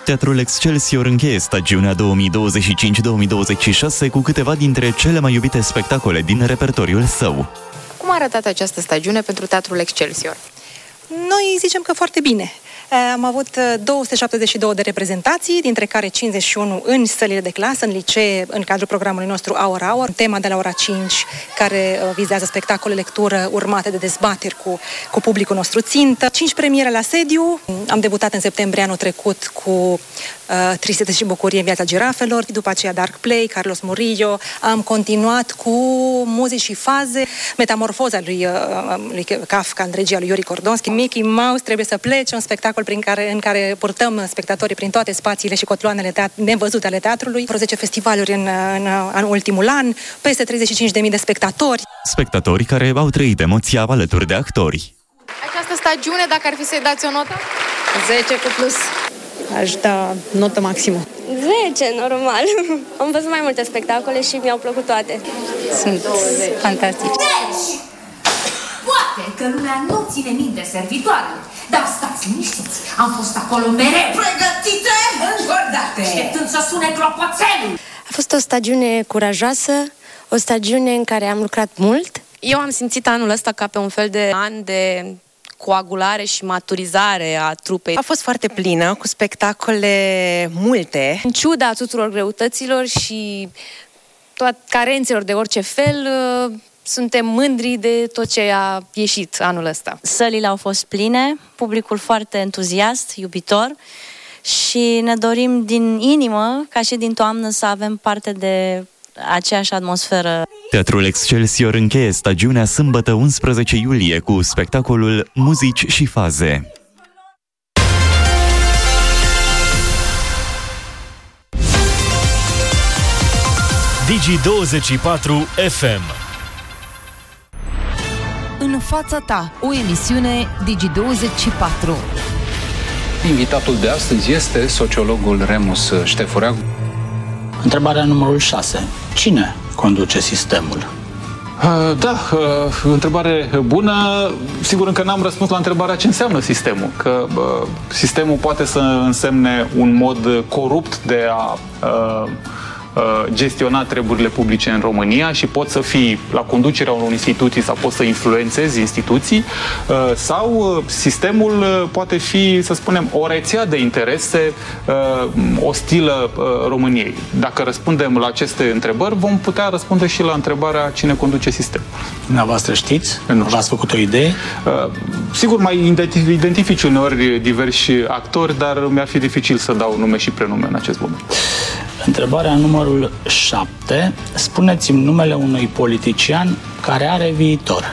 Teatrul Excelsior încheie stagiunea 2025-2026 cu câteva dintre cele mai iubite spectacole din repertoriul său. Cum a arătat această stagiune pentru Teatrul Excelsior? Noi zicem că foarte bine. Am avut 272 de reprezentații, dintre care 51 în sălile de clasă, în licee, în cadrul programului nostru Hour, tema de la ora 5, care vizează spectacole, lectură, urmate de dezbateri cu publicul nostru țintă. 5 premiere la sediu. Am debutat în septembrie anul trecut cu Tristețe și bucurie în viața girafelor, după aceea Dark Play, Carlos Murillo. Am continuat cu Muzici și faze, Metamorfoza lui Kafka în regia lui Yuri Kordonski. Mickey Mouse trebuie să plece, un spectacol în care purtăm spectatorii prin toate spațiile și cotloanele nevăzute ale teatrului. 10 festivaluri în ultimul an, peste 35.000 de spectatori. Spectatori care au trăit emoția alături de actori. Această stagiune, dacă ar fi să-i dați o notă? 10 cu plus. Aș da notă maximă. 10, normal. Am văzut mai multe spectacole și mi-au plăcut toate. Sunt fantastice. Poate că lumea nu ține minte servitoarele, dar stați liniștiți, am fost acolo mereu pregătite, înjordate, așteptând să sune clopoțelul. A fost o stagiune curajoasă, o stagiune în care am lucrat mult. Eu am simțit anul ăsta ca pe un fel de an de coagulare și maturizare a trupei. A fost foarte plină, cu spectacole multe. În ciuda tuturor greutăților și carențelor de orice fel, suntem mândri de tot ce a ieșit anul ăsta. Sălile au fost pline, publicul foarte entuziast, iubitor și ne dorim din inimă, ca și din toamnă, să avem parte de aceeași atmosferă. Teatrul Excelsior încheie stagiunea sâmbătă 11 iulie cu spectacolul Muzici și faze. Digi24 FM. În fața ta, o emisiune Digi24. Invitatul de astăzi este sociologul Remus Ștefureagu. Întrebarea numărul 6. Cine conduce sistemul? Întrebare bună. Sigur, încă n-am răspuns la întrebarea ce înseamnă sistemul. Că sistemul poate să însemne un mod corupt de a gestiona treburile publice în România și poți să fii la conducerea unor instituții sau poți să influențezi instituții sau sistemul poate fi, să spunem, o rețea de interese ostilă României. Dacă răspundem la aceste întrebări, vom putea răspunde și la întrebarea cine conduce sistemul. Dumneavoastră știți? Nu v-ați făcut o idee? Sigur, mai identifici uneori diversi actori, dar mi-ar fi dificil să dau nume și prenume în acest moment. Întrebarea numărul 7. Spuneți-mi numele unui politician care are viitor.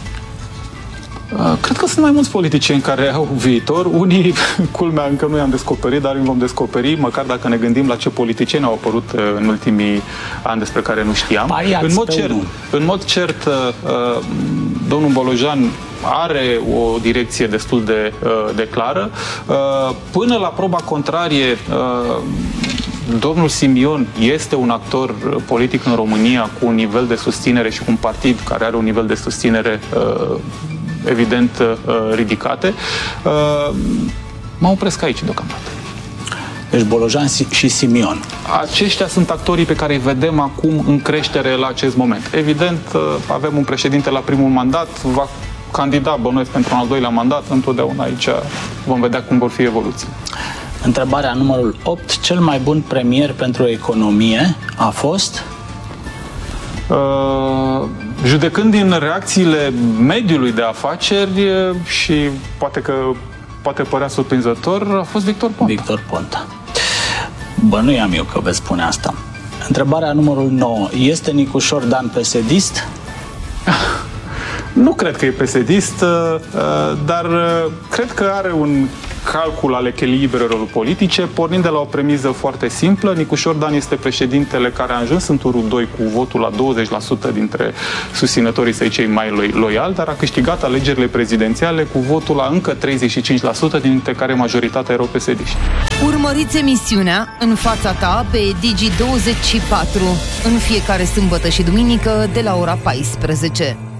Cred că sunt mai mulți politicieni care au viitor. Unii, culmea, încă nu i-am descoperit, dar îi vom descoperi, măcar dacă ne gândim la ce politicieni au apărut în ultimii ani despre care nu știam. În mod cert, domnul Bolojan are o direcție destul de clară. Până la proba contrarie, domnul Simion este un actor politic în România cu un nivel de susținere și cu un partid care are un nivel de susținere evident ridicate. Mă opresc aici deocamdată. Deci Bolojan și Simion. Aceștia sunt actorii pe care îi vedem acum în creștere la acest moment. Evident, avem un președinte la primul mandat, va candida, bănuiesc, pentru un al doilea mandat. Întotdeauna aici vom vedea cum vor fi evoluții. Întrebarea numărul 8. Cel mai bun premier pentru economie a fost? Judecând din reacțiile mediului de afaceri și poate părea surprinzător, a fost Victor Ponta. Victor Ponta. Bănuiam eu că veți spune asta. Întrebarea numărul 9. Este Nicușor Dan PSD-ist? Nu cred că e PSD-ist, dar cred că are un calcul al echilibrelor politice, pornind de la o premiză foarte simplă. Nicușor Dan este președintele care a ajuns în turul 2 cu votul la 20% dintre susținătorii săi cei mai loiali, dar a câștigat alegerile prezidențiale cu votul la încă 35%, dintre care majoritatea erau PSD-iști. Urmăriți emisiunea În fața ta pe Digi24 în fiecare sâmbătă și duminică de la ora 14.